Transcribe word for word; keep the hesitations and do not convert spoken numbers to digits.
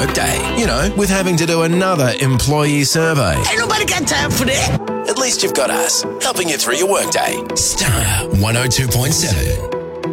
workday. You know, with having to do another employee survey. Ain't nobody got time for that. At least you've got us, helping you through your workday. Star one oh two point seven.